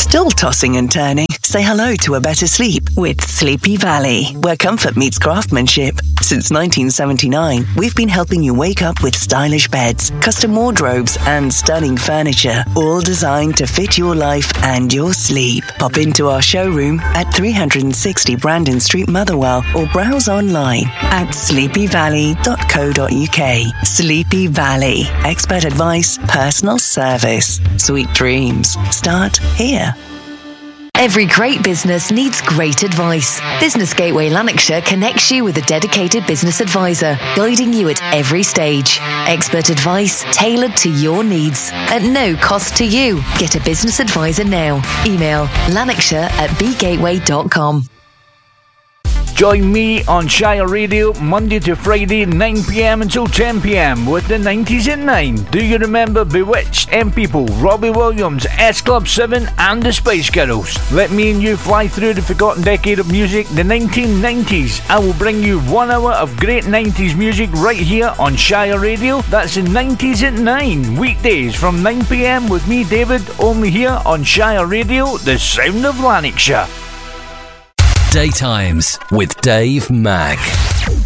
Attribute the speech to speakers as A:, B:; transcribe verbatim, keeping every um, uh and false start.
A: Still tossing and turning? Say hello to a better sleep with Sleepy Valley, where comfort meets craftsmanship. Since nineteen seventy-nine, we've been helping you wake up with stylish beds, custom wardrobes, and stunning furniture, all designed to fit your life and your sleep. Pop into our showroom at three sixty Brandon Street, Motherwell, or browse online at sleepy valley dot co dot uk. Sleepy Valley. Expert advice, personal service. Sweet dreams start here.
B: Every great business needs great advice. Business Gateway Lanarkshire connects you with a dedicated business advisor, guiding you at every stage. Expert advice tailored to your needs at no cost to you. Get a business advisor now. Email lanarkshire at b gateway dot com.
C: Join me on Shire Radio Monday to Friday, nine p.m. until ten p.m. with the nineties at nine. Do you remember Bewitched, M People, Robbie Williams, S Club seven and the Spice Girls? Let me and you fly through the forgotten decade of music, the nineteen nineties. I will bring you one hour of great nineties music right here on Shire Radio. That's the nineties at nine, weekdays from nine p.m. with me, David, only here on Shire Radio, the sound of Lanarkshire.
D: Daytimes with Dave Mack.